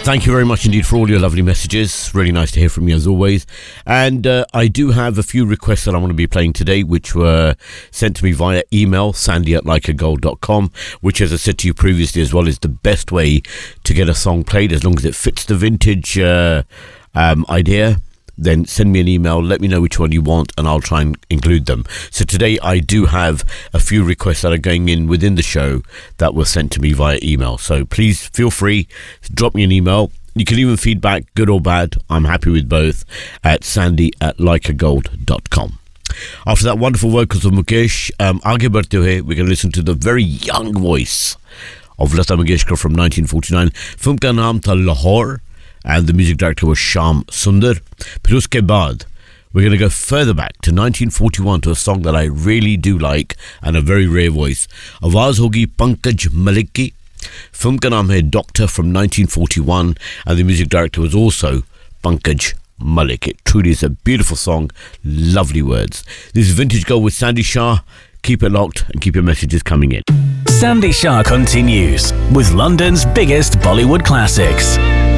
Thank you very much indeed for all your lovely messages. Really nice to hear from you as always. And I do have a few requests that I want to be playing today, which were sent to me via email, sandy@likeagold.com, which, as I said to you previously as well, is the best way to get a song played as long as it fits the vintage idea. Then send me an email, let me know which one you want, and I'll try and include them. So today I do have a few requests that are going in within the show that were sent to me via email. So please feel free, drop me an email. You can even feedback, good or bad. I'm happy with both, at sandy@likeagold.com. After that wonderful vocals of Mukesh, aage badhte hue, we're going to listen to the very young voice of Lata Mangeshkar from 1949. Film ka naam tha Lahore, and the music director was Shyam Sundar. Phir uske baad, we're going to go further back to 1941 to a song that I really do like and a very rare voice. Awaaz hogi Pankaj Malik ki. Film ka naam hai Doctor from 1941, and the music director was also Pankaj Malik. It truly is a beautiful song, lovely words. This is Vintage Gold with Sandy Shah. Keep it locked and keep your messages coming in. Sandy Shah continues with London's biggest Bollywood classics.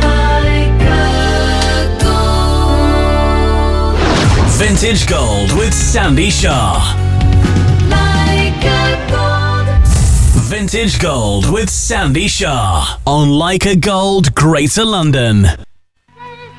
Vintage Gold with Sandy Shah. Vintage Gold with Sandy Shah on Like a Gold, Greater London.